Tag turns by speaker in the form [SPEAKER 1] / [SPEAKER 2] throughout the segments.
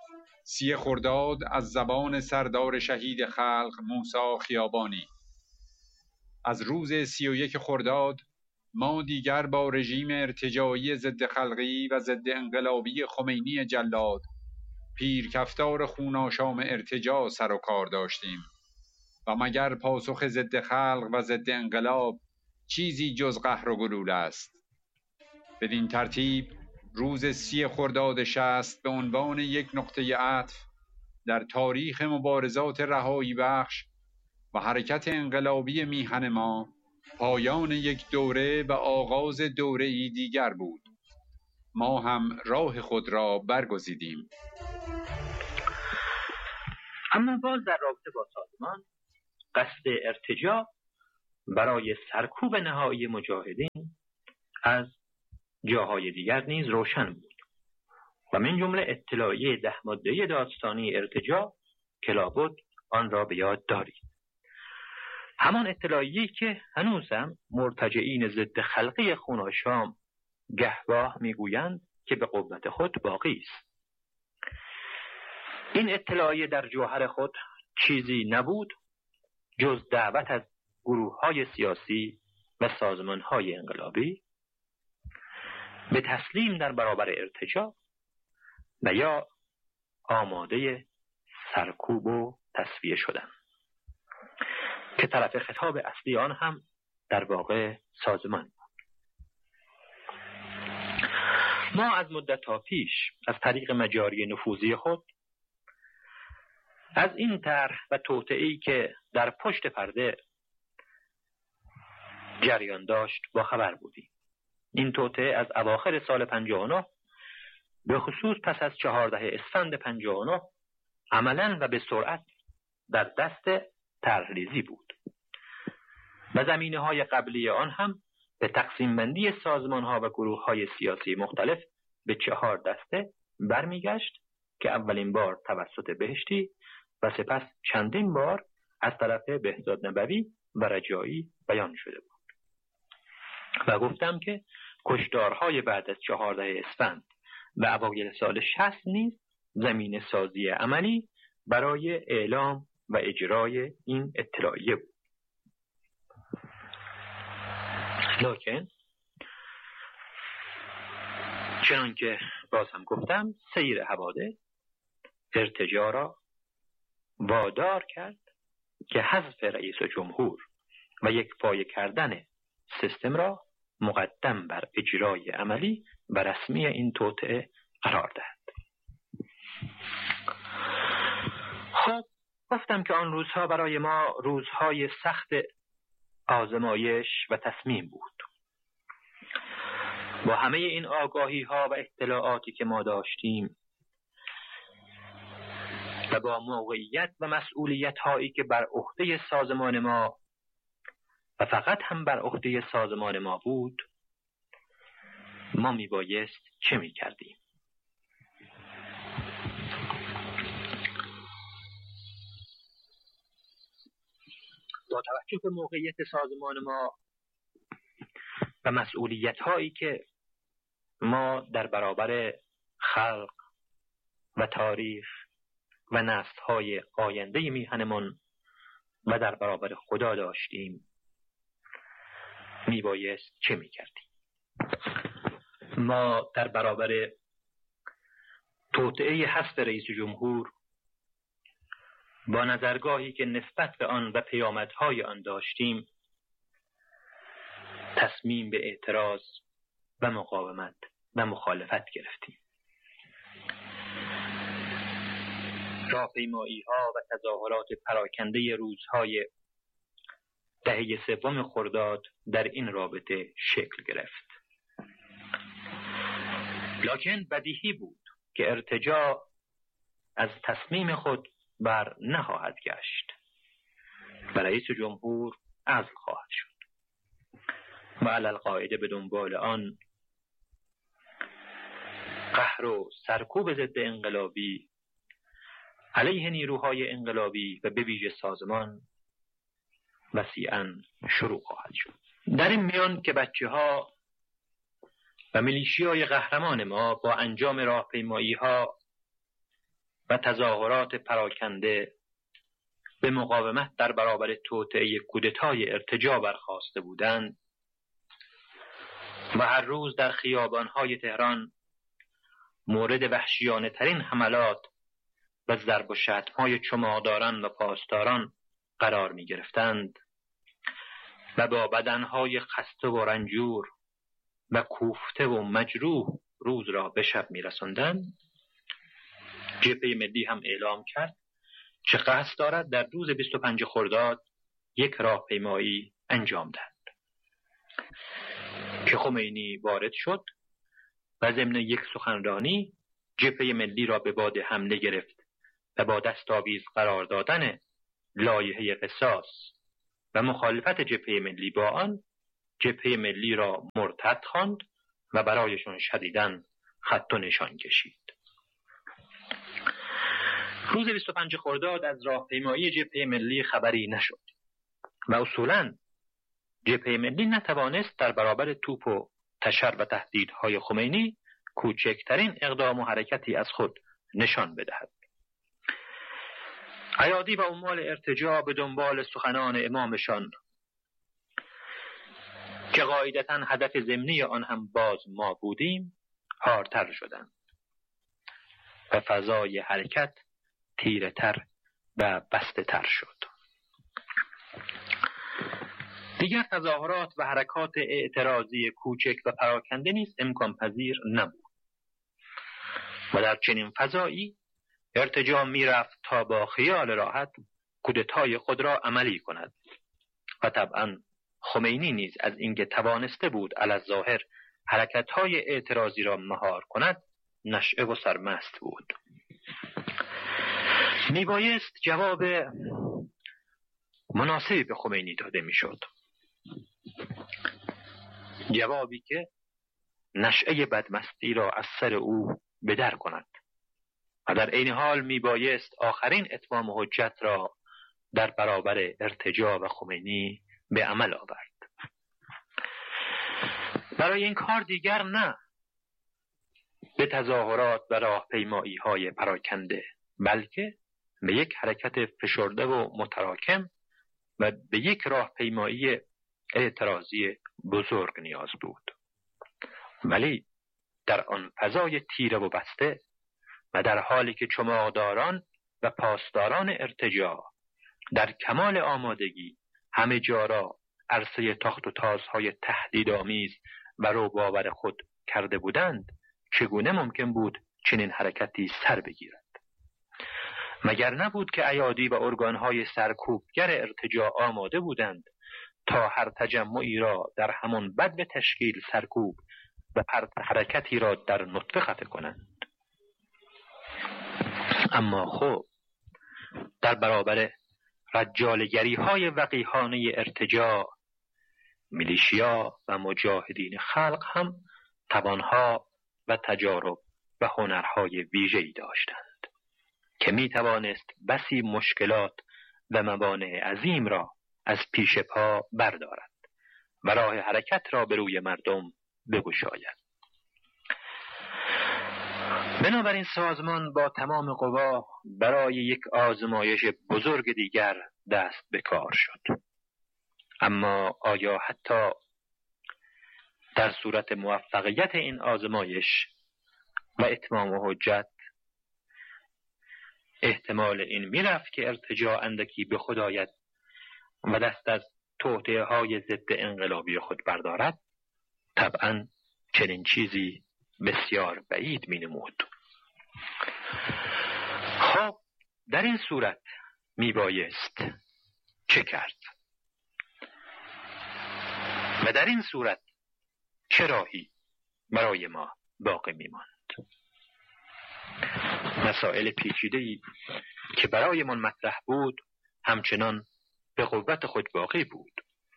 [SPEAKER 1] 30 خرداد از زبان سردار شهید خلق موسی خیابانی. از روز 31 خرداد ما دیگر با رژیم ارتجاعی ضد خلقی و ضد انقلابی خمینی جلاد پیرکفتار خوناشام ارتجاع سر و کار داشتیم و مگر پاسخ ضد خلق و ضد انقلاب چیزی جز قهر و گلوله است. بدین ترتیب روز 30 خرداد 60 به عنوان یک نقطه عطف در تاریخ مبارزات رهایی بخش و حرکت انقلابی میهن ما پایان یک دوره و آغاز دوره‌ای دیگر بود. ما هم راه خود را برگزیدیم.
[SPEAKER 2] اما باز در رابطه با سازمان قصد ارتجاع برای سرکوب نهایی مجاهدین از جاهای دیگر نیز روشن بود و من جمله اطلاعیه 10 ماده‌ای داستانی ارتجاع که لابد آن را به یاد دارید. همان اطلاعیه‌ای که هنوز هم مرتجعین ضد خلقی خوناشام گهگاه میگویند که به قوت خود باقی است. این اطلاعیه در جوهر خود چیزی نبود جز دعوت از گروه‌های سیاسی و سازمان‌های انقلابی به تسلیم در برابر ارتجاع و یا آماده سرکوب و تصفیه شدن که طرف خطاب اصلی آن هم در واقع سازمان بود. ما از مدت‌ها پیش از طریق مجاری نفوذی خود از این طرح و توطئه‌ای که در پشت پرده جریان داشت با خبر بودیم. این توطئه از اواخر سال 59 به خصوص پس از 14 اسفند 59 عملاً و به سرعت در دست طرحریزی بود و زمینه‌های قبلی آن هم به تقسیم بندی سازمان‌ها و گروه‌های سیاسی مختلف به 4 دسته برمیگشت که اولین بار توسط بهشتی و سپس چندین بار از طرف بهزاد نبوی و رجایی بیان شده بود. و گفتم که کشتارهای بعد از 14 اسفند و اوایل سال 60 نیز زمینه سازی عملی برای اعلام و اجرای این اطلاعیه بود. لکن چنان که باز هم گفتم سیر حوادث ارتجاع را وادار کرد که حذف رئیس جمهور و یک پایه کردن سیستم را مقدم بر اجرای عملی و رسمی این توطئه قرار دهد. خب گفتم که آن روزها برای ما روزهای سخت آزمایش و تصمیم بود. با همه این آگاهی ها و اطلاعاتی که ما داشتیم و با موقعیت و مسئولیت هایی که بر عهده سازمان ما و فقط هم بر عهده سازمان ما بود، ما میبایست چه میکردیم؟ با توجه به موقعیت سازمان ما و مسئولیت هایی که ما در برابر خلق و تاریخ و نسل های آینده میهنمان و در برابر خدا داشتیم، میبایست چه میکردیم؟ ما در برابر توطئه حذف رئیس جمهور با نظرگاهی که نسبت به آن و پیامدهای آن داشتیم تصمیم به اعتراض و مقاومت و مخالفت گرفتیم. راهپیمایی ها و تظاهرات پراکنده روزهای دهه 3 خرداد در این رابطه شکل گرفت. لکن بدیهی بود که ارتجاع از تصمیم خود بر نخواهد گشت و رئیس جمهور عزل خواهد شد و علی القاعده به دنبال آن قهر و سرکوب ضد انقلابی علیه نیروهای انقلابی و به ویژه سازمان وسیعاً شروع خواهد شد. در این میان که بچه‌ها و میلیشیای قهرمان ما با انجام راهپیمایی‌ها و تظاهرات پراکنده به مقاومت در برابر توطئه کودتای ارتجاع برخاسته بودند و هر روز در خیابان‌های تهران مورد وحشیانه ترین حملات و ضرب و شتم‌های چماقداران و پاسداران قرار می گرفتند و با بدنهای خسته و رنجور و کوفته و مجروح روز را به شب می رساندند، جبهه ملی هم اعلام کرد که قصد دارد در روز 25 خرداد یک راهپیمایی انجام دهد که خمینی وارد شد و ضمن یک سخنرانی جبهه ملی را به باد حمله گرفت و با دستاویز قرار دادن لایحه قصاص و مخالفت جبهه ملی با آن، جبهه ملی را مرتد خواند و برایشان شدیداً خط و نشان کشید. روز 25 خرداد از راهپیمایی جبهه ملی خبری نشد و اصولاً جبهه ملی نتوانست در برابر توپ و تشر و تهدیدهای خمینی کوچکترین اقدام و حرکتی از خود نشان بدهد. ایادی و عمال ارتجاع به دنبال سخنان امامشان که قاعدتاً هدف ضمنی آن هم باز ما بودیم حارتر شدند و فضای حرکت تیره تر و بسته تر شد. دیگر تظاهرات و حرکات اعتراضی کوچک و پراکنده نیز امکان پذیر نبود و در چنین فضایی ارتجاع می رفت تا با خیال راحت کودتای خود را عملی کند و طبعا خمینی نیز از اینکه توانسته بود علی‌الظاهر حرکت‌های اعتراضی را مهار کند نشئه و سرمست بود. می بایست جواب مناسبی به خمینی داده می شد، جوابی که نشئه بدمستی را از سر او بدر کند و در این حال می بایست آخرین اتمام حجت را در برابر ارتجاع و خمینی به عمل آورد. برای این کار دیگر نه به تظاهرات و راهپیمایی های پراکنده، بلکه به یک حرکت فشرده و متراکم و به یک راهپیمایی اعتراضی بزرگ نیاز بود. ولی در آن فضای تیره و بسته و در حالی که چماقداران و پاسداران ارتجاع در کمال آمادگی همه جا را عرصه تاخت و تازهای تهدیدآمیز و رعب‌آور خود کرده بودند، چگونه ممکن بود چنین حرکتی سر بگیرد؟ مگر نبود که ایادی و ارگانهای سرکوبگر ارتجاع آماده بودند تا هر تجمعی را در همان بدو تشکیل سرکوب و حرکتی را در نطفه خفه کنند؟ اما خب در برابر رجالگری های وقیحانه ارتجاع، میلیشیا و مجاهدین خلق هم توانها و تجارب و هنرهای ویژه‌ای داشتند که می توانست بسی مشکلات و موانع عظیم را از پیش پا بردارد و راه حرکت را به روی مردم بگشاید. بنابراین سازمان با تمام قوا برای یک آزمایش بزرگ دیگر دست به کار شد. اما آیا حتی در صورت موفقیت این آزمایش و اتمام حجت احتمال این میرفت که ارتجاع اندکی به خود آید و دست از توطئه‌های ضد انقلابی خود بردارد؟ طبعاً چنین چیزی بسیار بعید می نمود. خب در این صورت می بایست چه کرد؟ و در این صورت چه راهی برای ما باقی می ماند؟ مسائل پیچیده‌ای که برای من مطرح بود همچنان به قوت خود باقی بود.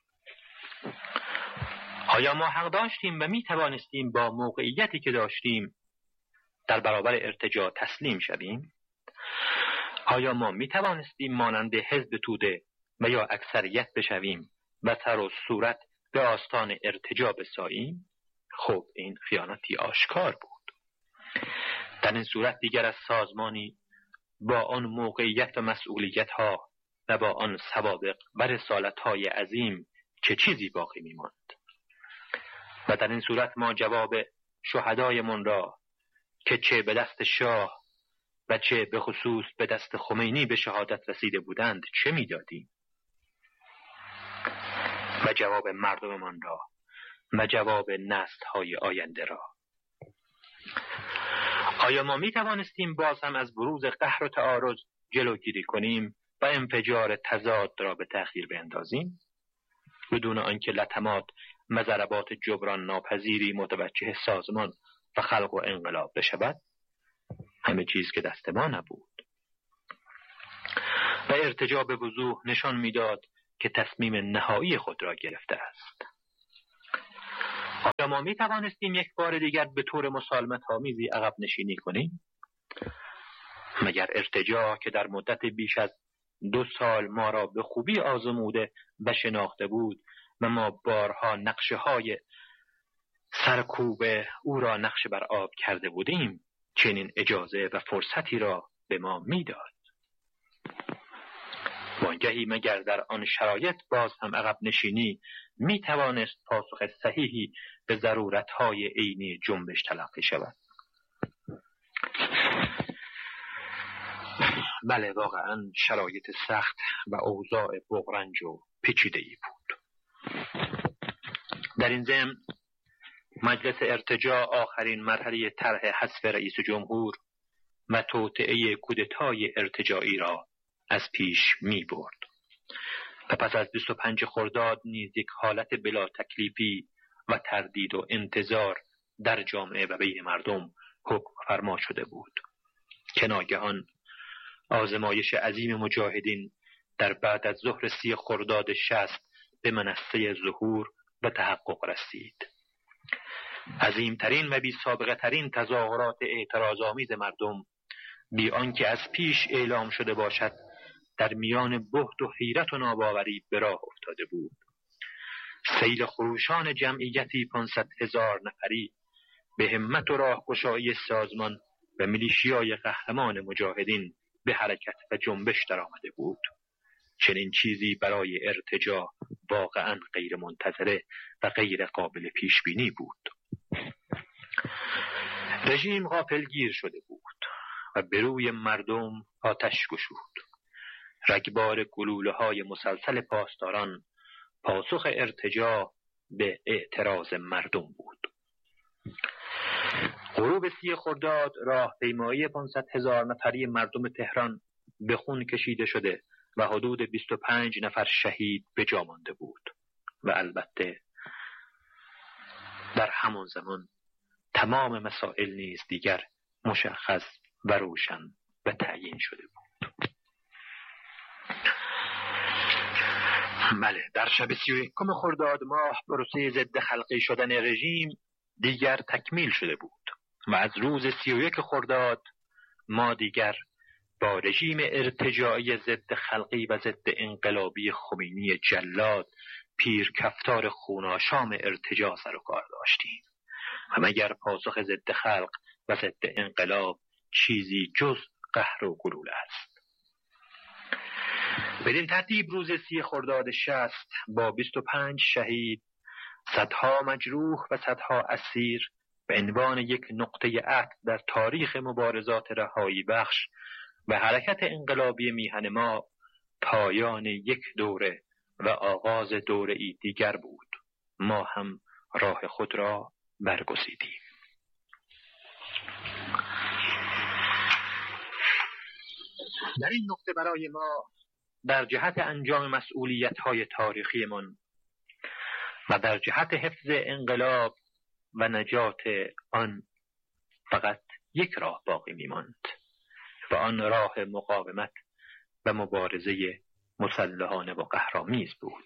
[SPEAKER 2] آیا ما حق داشتیم و می توانستیم با موقعیتی که داشتیم در برابر ارتجاع تسلیم شویم؟ آیا ما می توانستیم مانند حزب توده و یا اکثریت بشویم و سر و صورت به آستان ارتجاع بساییم؟ خب این خیانتی آشکار بود. در این صورت دیگر از سازمانی با آن موقعیت و مسئولیت ها و با آن سوابق و رسالت های عظیم چه چیزی باقی می‌ماند؟ و در این صورت ما جواب شهدایمان را که چه به دست شاه و چه به خصوص به دست خمینی به شهادت رسیده بودند چه می‌دادیم؟ و جواب مردممان را و جواب نسل‌های آینده را. آیا ما می توانستیم باز هم از بروز قهر و تعارض جلوگیری کنیم و انفجار تضاد را به تأخیر بیندازیم بدون آنکه لطمات و ضربات جبران ناپذیری متوجه سازمان و خلق و انقلاب بشود؟ همه چیز که دست ما نبود. و ارتجاع به وضوح نشان میداد که تصمیم نهایی خود را گرفته است. آیا ما می توانستیم یک بار دیگر به طور مسالمت آمیزی عقب نشینی کنیم؟ مگر ارتجاع که در مدت بیش از 2 سال ما را به خوبی آزموده و شناخته بود و ما بارها نقشه های سرکوب او را نقشه بر آب کرده بودیم چنین اجازه و فرصتی را به ما میداد؟ وانگهی مگر در آن شرایط باز هم عقب نشینی می توانست پاسخ صحیحی به ضرورت‌های عینی جنبش تلقی شود؟ بله، واقعا شرایط سخت و اوضاع بغرنج و پیچیده‌ای بود. در این ضمن مجلس ارتجاع آخرین مرحله طرح حذف رئیس جمهور و توطئه کودتای ارتجاعی را از پیش می برد و پس از 25 خرداد نیز یک حالت بلا تکلیفی و تردید و انتظار در جامعه و بین مردم حکم فرما شده بود که ناگهان آزمایش عظیم مجاهدین در بعد از ظهر 30 خرداد 60 به منصه ظهور و تحقق رسید. عظیمترین و بی سابقه ترین تظاهرات اعتراض‌آمیز مردم بی آنکه از پیش اعلام شده باشد در میان بهت و حیرت و ناباوری به راه افتاده بود. سیل خروشان جمعیتی 500,000 نفری به همت و راهگشایی سازمان و میلیشیای قهرمان مجاهدین به حرکت و جنبش در آمده بود. چنین چیزی برای ارتجاع واقعا غیر منتظره و غیر قابل پیش بینی بود. رژیم غافلگیر شده بود و به روی مردم آتش گشود. رگبار گلوله‌های مسلسل پاسداران پاسخ ارتجاع به اعتراض مردم بود. غروب 30 خرداد راهپیمایی 500,000 نفری مردم تهران به خون کشیده شده و حدود 25 نفر شهید به جا مانده بود و البته در همان زمان تمام مسائل نیز دیگر مشخص و روشن و تعیین شده بود. بله، در شب 31 خرداد ماه پروسه ضد خلقی شدن رژیم دیگر تکمیل شده بود و از روز 31 خرداد ما دیگر با رژیم ارتجاعی ضد خلقی و ضد انقلابی خمینی جلاد پیر کفتار خوناشام ارتجاع سر و کار داشتیم و مگر پاسخ ضد خلق و ضد انقلاب چیزی جز قهر و گلوله است. بدین ترتیب روز 30 خرداد 60 با 25 شهید، صدها مجروح و صدها اسیر به عنوان یک نقطه عطف در تاریخ مبارزات رهایی بخش و حرکت انقلابی میهن ما پایان یک دوره و آغاز دوره‌ای دیگر بود. ما هم راه خود را برگزیدیم. در این نقطه برای ما در جهت انجام مسئولیت‌های تاریخیمان و در جهت حفظ انقلاب و نجات آن فقط یک راه باقی می‌ماند و آن راه مقاومت و مبارزه مسلحانه و قهرآمیز بود.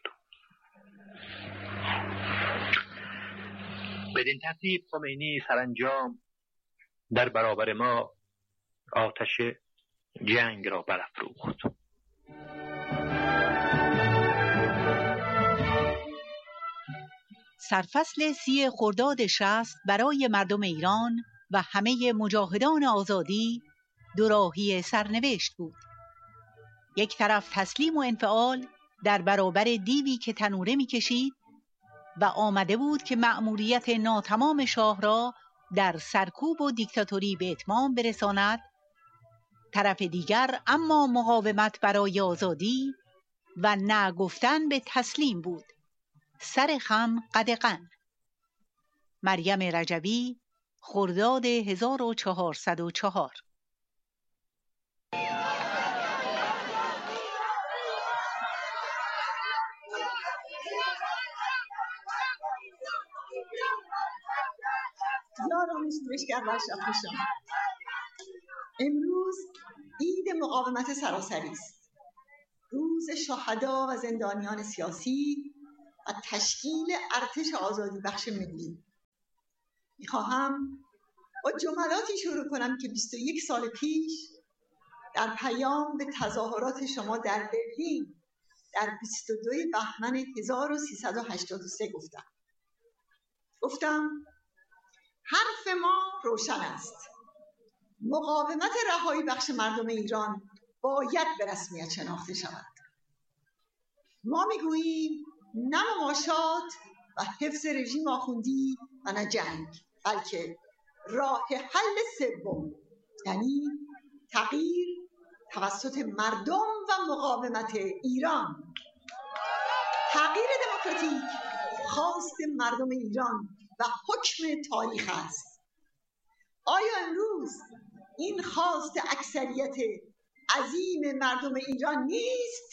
[SPEAKER 2] بدین ترتیب خمینی سرانجام در برابر ما آتش جنگ را برافروخت.
[SPEAKER 3] سرفصل 30 خرداد 60 برای مردم ایران و همه مجاهدان آزادی دوراهی سرنوشت بود. یک طرف تسلیم و انفعال در برابر دیوی که تنوره می‌کشید و آمده بود که مأموریت ناتمام شاه را در سرکوب و دیکتاتوری به اتمام برساند، طرف دیگر اما مقاومت برای آزادی و نه گفتن به تسلیم بود. سر خم قدغن. مریم رجوی، خرداد 1404.
[SPEAKER 4] یاران شورشگر و اشرف‌خوشان، امروز عید مقاومت سراسری است. روز شهدا و زندانیان سیاسی و تشکیل ارتش آزادی بخش ملی. میخواهم با جملاتی شروع کنم که 21 سال پیش در پیام به تظاهرات شما در برلین در 22 بهمن 1383 گفتم حرف ما روشن است. مقاومت رهایی بخش مردم ایران باید به رسمیت شناخته شود. ما میگوییم نه مماشات و حفظ رژیم آخوندی و نه جنگ، بلکه راه حل سوم، یعنی تغییر توسط مردم و مقاومت ایران. تغییر دموکراتیک خواست مردم ایران و حکم تاریخ است. آیا امروز این خواست اکثریت عظیم مردم ایران نیست؟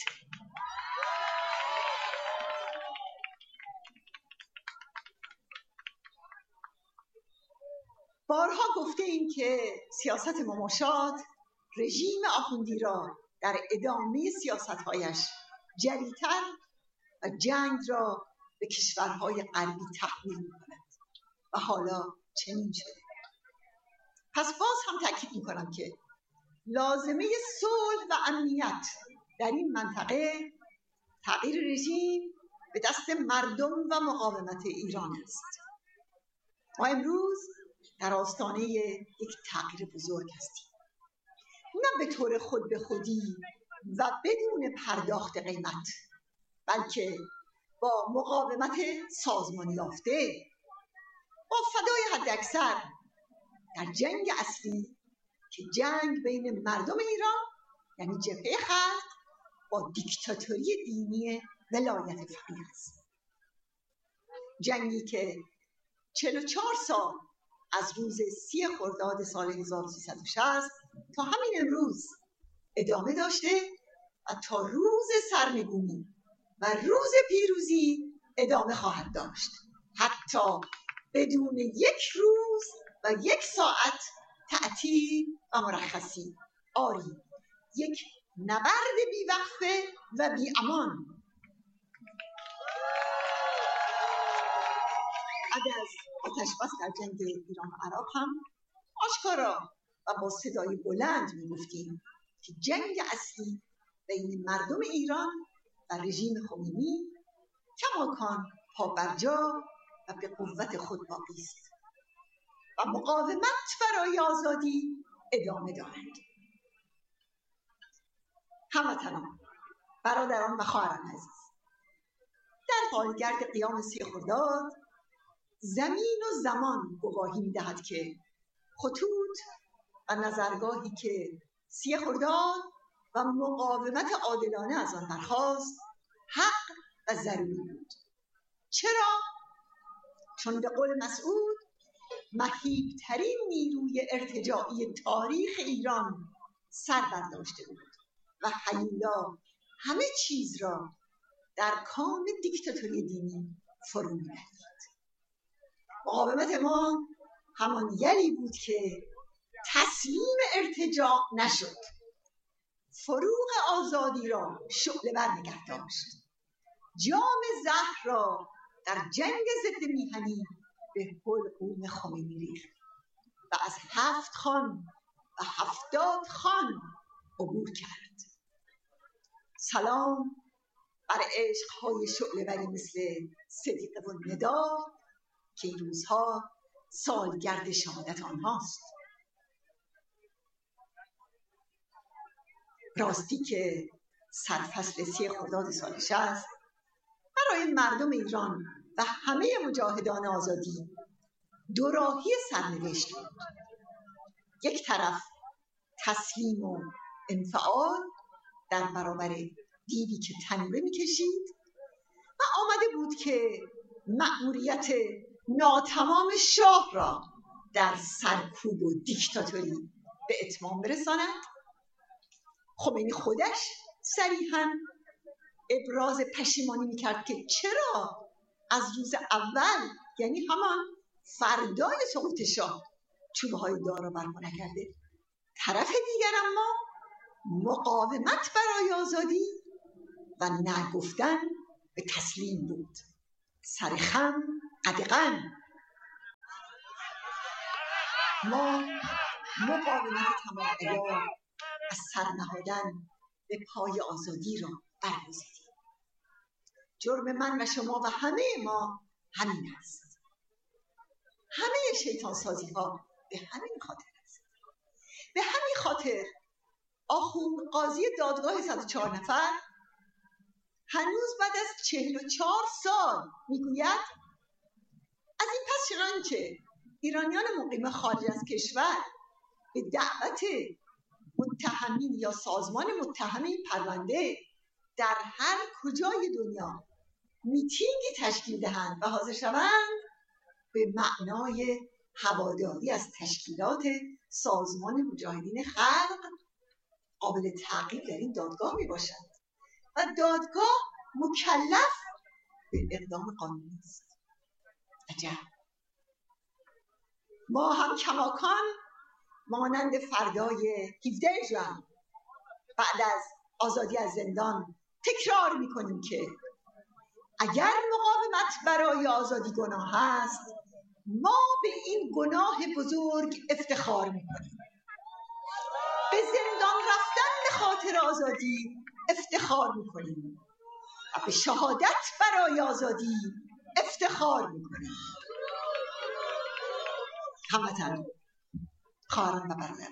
[SPEAKER 4] بارها گفته ایم که سیاست مماشات رژیم آخوندی را در ادامه سیاست‌هایش جری‌تر و جنگ را به کشورهای غربی تحمیل می‌کند و حالا چنین شده. پس باز هم تاکید می‌کنم که لازمه صلح و امنیت در این منطقه تغییر رژیم به دست مردم و مقاومت ایران است. ما امروز در آستانه یک تغییر بزرگ هستیم، نه به طور خود به خودی و بدون پرداخت قیمت، بلکه با مقاومت سازمان یافته، با فدای حد اکثر در جنگ اصلی که جنگ بین مردم ایران یعنی جبهه خلق با دیکتاتوری دینی ولایت فقیه است. جنگی که 44 سال از روز 30 خرداد سال 1360 تا همین امروز ادامه داشته و تا روز سرنگونی و روز پیروزی ادامه خواهد داشت، حتی بدون یک روز و یک ساعت تعطیل و مرخصی. آری، یک نبرد بی‌وقفه و بی‌امان. بعد از آتش‌بس در جنگ ایران و عراق هم آشکارا و با صدای بلند می‌گفتیم که جنگ اصلی بین مردم ایران و رژیم خمینی کماکان پابرجا و به قوت خود باقی است و مقاومت برای آزادی ادامه دارد. هموطنان، برادران و خواهران عزیز، در سالگرد قیام 30 خرداد زمین و زمان گواهی می‌دهد که خطوط و نظرگاهی که 30 خرداد و مقاومت عادلانه از آن برخاست حق و ضروری بود. چرا؟ چون به قول مسعود مهیب‌ترین نیروی ارتجاعی تاریخ ایران سر برداشته بود و هیولا همه چیز را در کام دیکتاتوری دینی فرو می‌بردید. مقاومت ما همان یلی بود که تسلیم ارتجاع نشد، فروغ آزادی را شعله‌ور نگه داشت، جام زهر را در جنگ ضد میهنی به حلقوم خمینی ریخت و از 7 خان و 70 خان عبور کرد. سلام بر عشق‌های شعله‌وری مثل صدیقه و ندا که این روزها سالگرد شهادت آنهاست. راستی که سرفصل 3 خرداد سال 60 برای مردم ایران و همه مجاهدان آزادی دوراهی سرنوشت بود. یک طرف تسلیم و انفعال در برابر دیوی که تنوره میکشید و آمده بود که مأموریت ناتمام شاه را در سرکوب و دیکتاتوری به اتمام برساند. خمینی خودش صریحاً ابراز پشیمانی میکرد که چرا از روز اول، یعنی همان فردای سقوط شاه، چوبه های دار را برپا نکرده. طرف دیگر اما مقاومت برای آزادی و نگفتن به تسلیم بود. سرخم قدغن. ما مقاومت تمام عیار از سرنهادن به پای آزادی را برگزیدیم. جرم من و شما و همه ما همین است. همه شیطان سازی ها به همین خاطر است. به همین خاطر آخوند قاضی دادگاه 104 نفر هنوز بعد از 44 سال میگوید از این پس چنانچه ایرانیان مقیم خارج از کشور به دعوت متهمین یا سازمان متهم این پرونده در هر کجای دنیا میتینگی تشکیل دهند و حاضر شوند، به معنای هواداری از تشکیلات سازمان مجاهدین خلق قابل تعقیب در این دادگاه میباشند و دادگاه مکلف به اقدام قانونی است. عجب. ما هم کماکان مانند فردای 17 ژوئن بعد از آزادی از زندان تکرار میکنیم که اگر مقاومت برای آزادی گناه است، ما به این گناه بزرگ افتخار میکنیم. به زندان رفتن به خاطر آزادی افتخار میکنیم و به شهادت برای آزادی افتخار میکنیم. هموطنان، خواهران و برادران،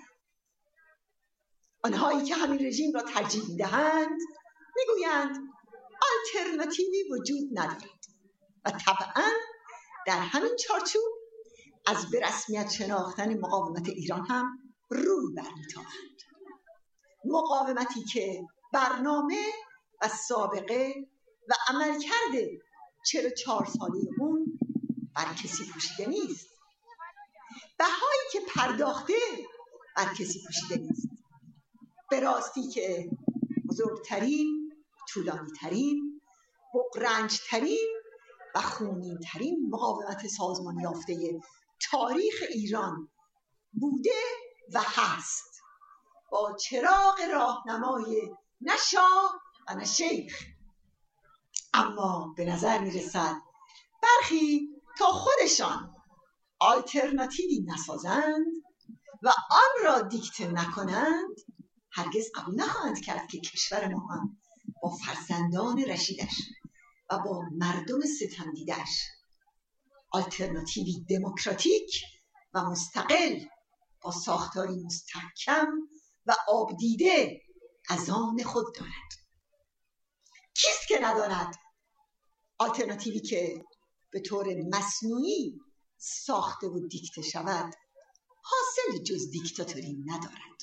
[SPEAKER 4] آنهایی که همین رژیم را ترجیح میدهند میگویند آلترناتیوی وجود ندارد و طبعا در همین چارچوب از به رسمیت شناختن مقاومت ایران هم روی برمیتابند. مقاومتی که برنامه و سابقه و عملکرد 44 ساله اون بر کسی پوشیده نیست. بهایی که پرداخته بر کسی پوشیده نیست. به راستی که بزرگترین، طولانیترین، بغرنجترین و خونینترین مقاومت سازمان یافته تاریخ ایران بوده و هست، با چراغ راهنمای نه شاه و نه شیخ. اما به نظر میرسد برخی تا خودشان آلترناتیوی نسازند و آن را دیکته نکنند، هرگز قبول نخواهند کرد که کشور ما هم با فرزندان رشیدش و با مردم ستمدیدش آلترناتیوی دموکراتیک و مستقل با ساختاری مستحکم و آبدیده از آن خود دارد. کیست که نداند آلترناتیوی که به طور مصنوعی ساخته و دیکته شود حاصل جز دیکتاتوری ندارد.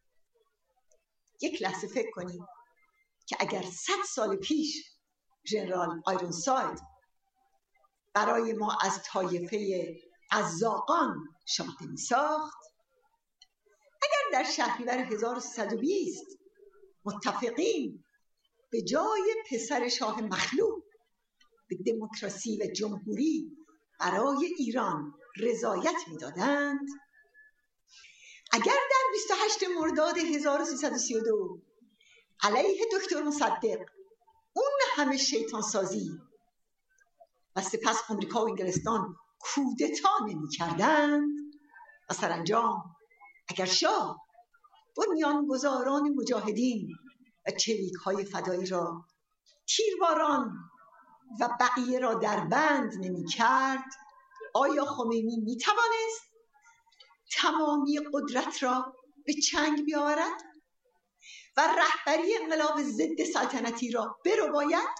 [SPEAKER 4] یک لحظه فکر کنید که اگر 100 سال پیش ژنرال آیرونساید برای ما از طایفه عزاقان شاهده می ساخت، اگر در شهریور 1320 متفقین به جای پسر شاه مخلوع به دموکراسی و جمهوری برای ایران رضایت می دادند، اگر در 28 مرداد 1332 علیه دکتر مصدق اون همه شیطان سازی و سپس آمریکا و انگلستان کودتا نمی کردند و سرانجام اگر شاه بنیانگذاران مجاهدین و چریک های فدایی را تیرباران و بقیه را در بند نمی کرد، آیا خمینی می توانست تمامی قدرت را به چنگ بیاورد؟ و رهبری انقلاب ضد سلطنتی را برباید؟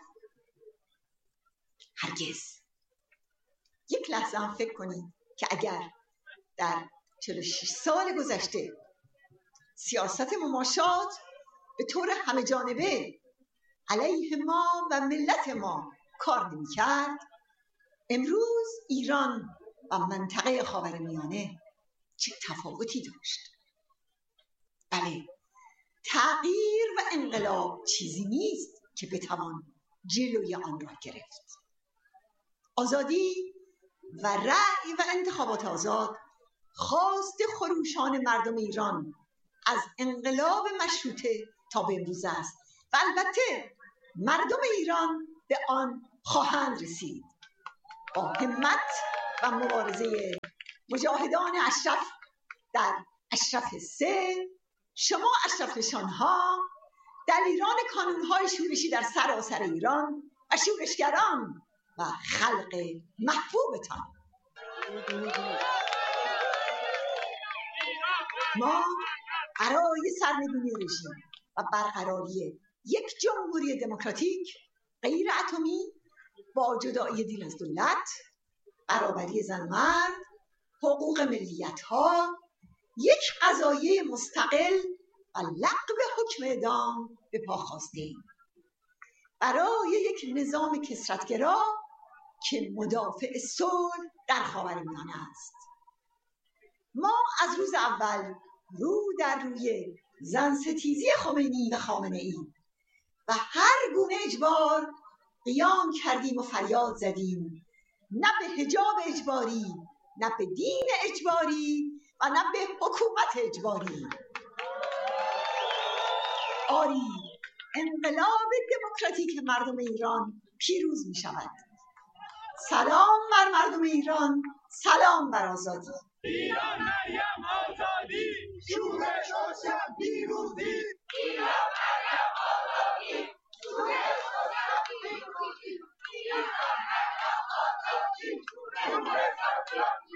[SPEAKER 4] هرگز. یک لحظه هم فکر کنید که اگر در 46 سال گذشته سیاست مماشات به طور همه جانبه علیه ما و ملت ما کار نمی کرد، امروز ایران و منطقه خاورمیانه چه تفاوتی داشت؟ بله، تغییر و انقلاب چیزی نیست که بتوان جلوی آن را گرفت. آزادی و رأی و انتخابات آزاد خواست خروشان مردم ایران از انقلاب مشروطه تا به امروز است و البته مردم ایران به آن خواهند رسید. با همت و مبارزه مجاهدان اشرف در اشرف 3، شما اشرف نشانها در ایران کانونهای شورشی در سراسر ایران و شورشگران و خلق محبوبتان. ما برای سرنگونی رژیم و برقراری یک جمهوری دموکراتیک غیر اتمی با جدایی دین از دولت، برابری زن و مرد، حقوق ملیت‌ها، یک قضایه مستقل و لغو حکم اعدام به پا خواستیم. برای یک نظام کثرت‌گرا که مدافع صلح در خاورمیانه است. ما از روز اول رو در روی زن ستیزی خمینی و خامنه‌ای و هر گونه اجبار قیام کردیم و فریاد زدیم، نه به حجاب اجباری، نه به دین اجباری و نه به حکومت اجباری. آری، انقلاب دموکراتیک مردم ایران پیروز می شود. سلام بر مردم ایران، سلام بر آزادی.
[SPEAKER 5] ایران مریم آزادی، شورش روشن پیروزی. ایران مریم آزادی، شورش روشن پیروزی. ایران مریم آزادی، شورش روشن پیروزی.